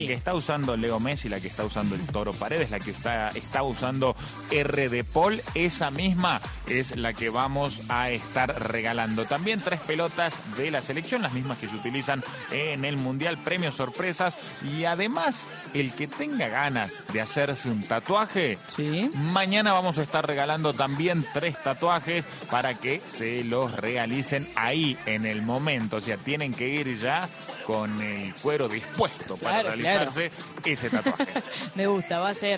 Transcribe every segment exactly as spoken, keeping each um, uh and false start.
que está usando Leo Messi, la que está usando el Toro Paredes, la que está, está usando R de Paul, esa misma es la que vamos a estar regalando. También tres pelotas de la selección, las mismas que se utilizan en el Mundial, premios sorpresas, y además el que tenga ganas de hacerse un tatuaje, sí, mañana vamos a estar regalando también tres tatuajes para que se los realicen ahí en el momento. O sea, tienen que ir ya con el cuero dispuesto para claro, realizarse claro. ese tatuaje. Me gusta, va a ser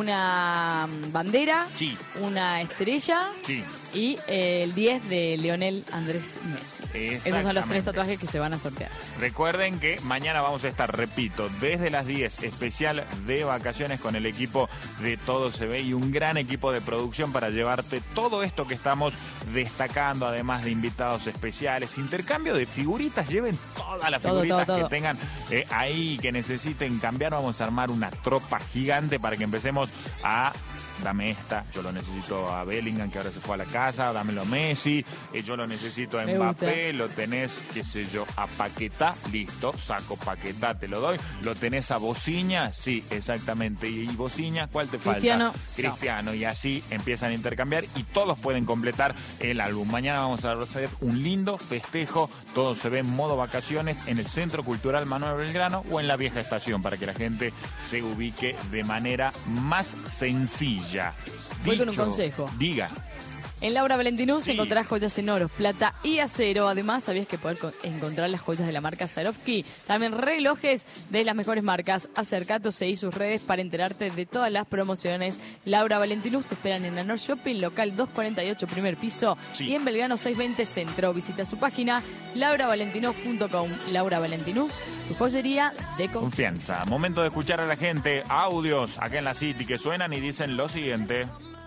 una bandera, Sí. una estrella Sí. y eh, el diez de Lionel Andrés Messi. Esos son los tres tatuajes que se van a sortear. Recuerden que mañana vamos a estar, repito, desde las diez, especial de vacaciones con el equipo de Todo Se Ve y un gran equipo de producción para llevarte todo esto que estamos destacando, además de invitados especiales, intercambio de figuritas, lleven todas las Todo, figuritas todo, todo. que tengan eh, ahí, que necesiten cambiar. Vamos a armar una tropa gigante para que empecemos a... Dame esta, yo lo necesito a Bellingham, que ahora se fue a la casa, dámelo a Messi, eh, yo lo necesito a Me Mbappé, gusta. lo tenés, qué sé yo, a Paquetá, listo, saco Paquetá, te lo doy, lo tenés a Bociña, sí, exactamente, y, y Bociña, ¿cuál te falta? Cristiano. Cristiano, y así empiezan a intercambiar y todos pueden completar el álbum. Mañana vamos a hacer un lindo festejo, Todo Se Ve en modo vacaciones en el Centro Cultural Manuel Belgrano o en la vieja estación para que la gente se ubique de manera más sencilla. Voy con un Dicho, consejo. Diga. En Laura Valentinus Sí. encontrarás joyas en oro, plata y acero. Además, ¿sabías que poder co- encontrar las joyas de la marca Swarovski? También relojes de las mejores marcas. Acércate o seguí sus redes para enterarte de todas las promociones. Laura Valentinus te esperan en Anor Shopping, local doscientos cuarenta y ocho, primer piso, Sí. y en Belgrano seiscientos veinte Centro. Visita su página laura valentinus punto com. Laura Valentinus, tu joyería de confianza. Confianza. Momento de escuchar a la gente. Audios acá en la City que suenan y dicen lo siguiente.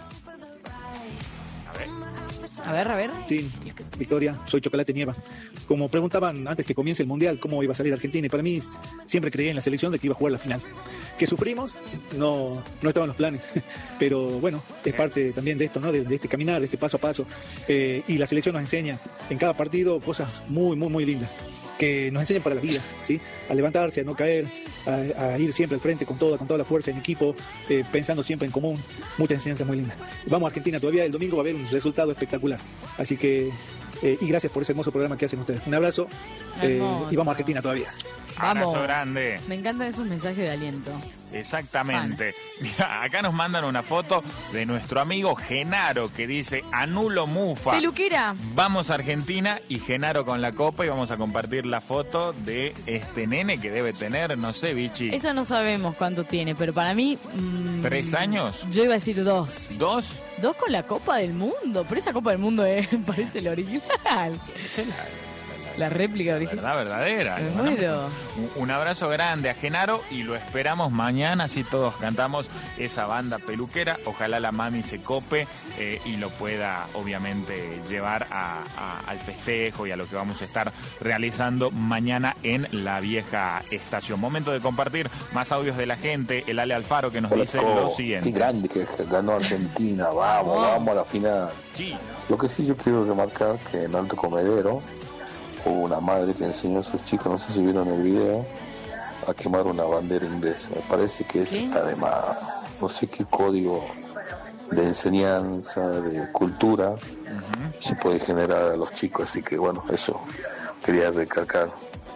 A ver. A ver, a ver. Sí, Victoria, soy Chocolate Nieva. Como preguntaban antes que comience el Mundial cómo iba a salir Argentina, y para mí siempre creí en la selección de que iba a jugar la final. Que sufrimos, no, no estaban los planes, pero bueno, es parte también de esto, ¿no? De, de este caminar, de este paso a paso. Eh, y la selección nos enseña en cada partido cosas muy, muy, muy lindas, que nos enseñan para la vida, ¿sí? A levantarse, a no caer, a, a ir siempre al frente con toda, con toda la fuerza en equipo, eh, pensando siempre en común. Muchas enseñanzas muy lindas. Vamos a Argentina todavía, el domingo va a haber un resultado espectacular. Así que, eh, y gracias por ese hermoso programa que hacen ustedes. Un abrazo eh, Hermoso. y vamos a Argentina todavía. Vamos. Abrazo grande. Me encantan esos mensajes de aliento. Exactamente. Mira, acá nos mandan una foto de nuestro amigo Genaro que dice anulo mufa. Peluquera. Vamos a Argentina y Genaro con la copa y vamos a compartir la foto de este nene que debe tener, no sé, Vichy. Eso no sabemos cuánto tiene, pero para mí... mmm, ¿Tres años? Yo iba a decir dos. ¿Dos? Dos con la Copa del Mundo, pero esa Copa del Mundo es, parece la original. Esa es la, La réplica la original. verdad verdadera. Me Le mandamos muero. Un, un abrazo grande a Genaro y lo esperamos mañana, así todos cantamos esa banda peluquera. Ojalá la mami se cope eh, y lo pueda obviamente llevar a, a- al festejo y a lo que vamos a estar realizando mañana en la vieja estación. Momento de compartir más audios de la gente. El Ale Alfaro que nos dice lo Qué siguiente. grande que ganó Argentina, vamos, Vamos. vamos a la final. Sí. Lo que sí yo quiero remarcar que en Alto Comedero hubo una madre que enseñó a sus chicos, no sé si vieron el video, a quemar una bandera inglesa. Me parece que eso ¿Sí? está de más. No sé qué código de enseñanza, de cultura se puede generar a los chicos, así que bueno, eso quería recalcar.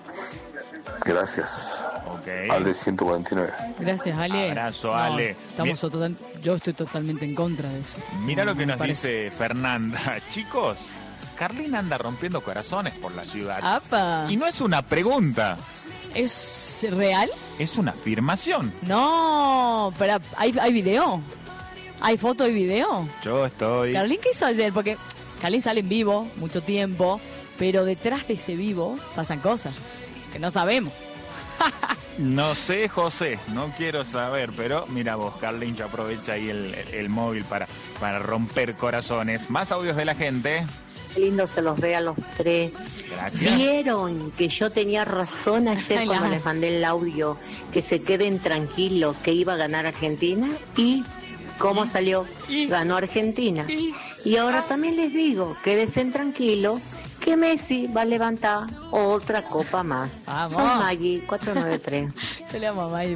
Gracias. Ok. Ale ciento cuarenta y nueve. Gracias, Ale. Abrazo, No, Ale. Estamos total- yo estoy totalmente en contra de eso. Mira lo que Me nos parece. dice Fernanda. Chicos, Carlina anda rompiendo corazones por la ciudad. ¡Apa! Y no es una pregunta, ¿Es real? es una afirmación. No, pero ¿hay, hay video? ¿Hay foto y video? Yo estoy... Carlín, ¿qué hizo ayer? Porque Carlín sale en vivo mucho tiempo, pero detrás de ese vivo pasan cosas que no sabemos. No sé, José, no quiero saber, pero mira vos, Carlin ya aprovecha ahí el, el- el móvil para, para romper corazones. Más audios de la gente. Qué lindo se los ve a los tres. Gracias. Vieron que yo tenía razón ayer Ay, cuando la- les mandé el audio, que se queden tranquilos, que iba a ganar Argentina. ¿Y cómo salió? Ganó Argentina. Y ahora también les digo, quédense tranquilos, que Messi va a levantar otra copa más. Vamos. Son Maggie cuatro nueve tres. Yo le amo a Maggie.